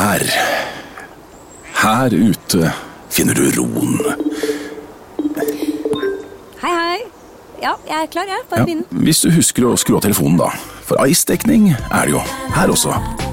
Her ute finner du roen. Hei. Ja, jeg er klar, jeg. Bare begynn. Hvis du husker å skru av telefonen da. For ice-dekning er det jo her også.